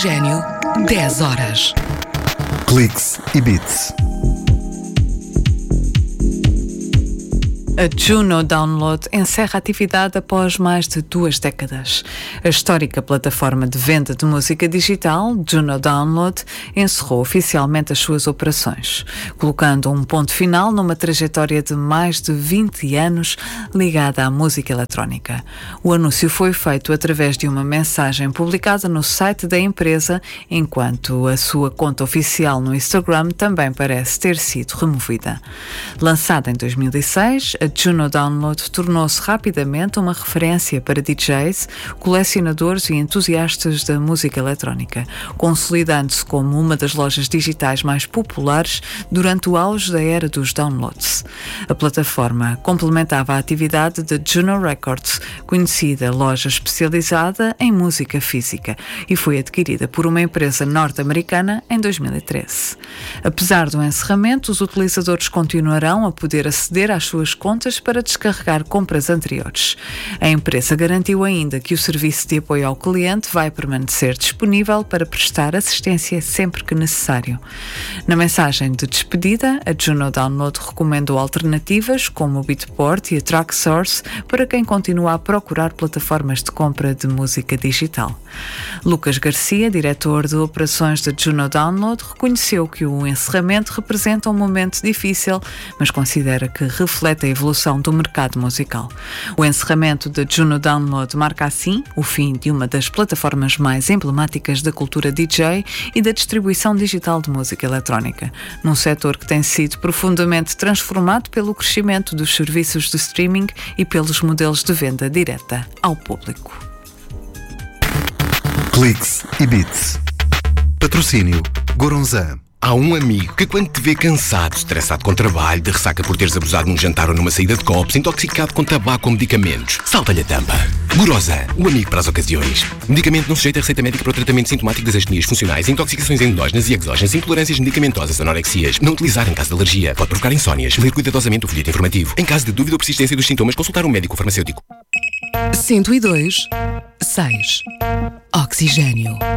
Oxigênio, 10 horas. Cliques e Beats. A Juno Download encerra a atividade após mais de 2 décadas. A histórica plataforma de venda de música digital, Juno Download, encerrou oficialmente as suas operações, colocando um ponto final numa trajetória de mais de 20 anos ligada à música eletrónica. O anúncio foi feito através de uma mensagem publicada no site da empresa, enquanto a sua conta oficial no Instagram também parece ter sido removida. Lançada em 2006, a Juno Download tornou-se rapidamente uma referência para DJs, colecionadores e entusiastas da música eletrónica, consolidando-se como uma das lojas digitais mais populares durante o auge da era dos downloads. A plataforma complementava a atividade da Juno Records, conhecida loja especializada em música física, e foi adquirida por uma empresa norte-americana em 2013. Apesar do encerramento, os utilizadores continuarão a poder aceder às suas contas para descarregar compras anteriores. A empresa garantiu ainda que o serviço de apoio ao cliente vai permanecer disponível para prestar assistência sempre que necessário. Na mensagem de despedida, a Juno Download recomendou alternativas como o Beatport e a Tracksource para quem continua a procurar plataformas de compra de música digital. Lucas Garcia, diretor de operações da Juno Download, reconheceu que o encerramento representa um momento difícil, mas considera que reflete a evolução do mercado musical. O encerramento da Juno Download marca assim o fim de uma das plataformas mais emblemáticas da cultura DJ e da distribuição digital de música eletrónica, num setor que tem sido profundamente transformado pelo crescimento dos serviços de streaming e pelos modelos de venda direta ao público. Cliques e Beats. Patrocínio Goronzan. Há um amigo que quando te vê cansado, estressado com trabalho, de ressaca por teres abusado num jantar ou numa saída de copos, intoxicado com tabaco ou medicamentos, salta-lhe a tampa. Gorosan, o amigo para as ocasiões. Medicamento não sujeito a receita médica para o tratamento sintomático das astenias funcionais, intoxicações endógenas e exógenas, intolerâncias medicamentosas, anorexias. Não utilizar em caso de alergia. Pode provocar insónias. Ler cuidadosamente o folheto informativo. Em caso de dúvida ou persistência dos sintomas, consultar um médico ou farmacêutico. 102, 6. Oxigênio.